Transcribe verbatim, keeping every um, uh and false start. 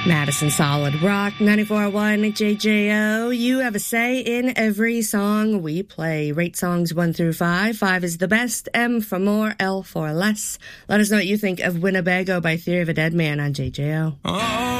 Madison Solid Rock, ninety-four point one J J O. You have a say in every song we play. Rate songs one through five. Five is the best, M for more, L for less. Let us know what you think of Winnebago by Theory of a Dead Man on J J O. Oh.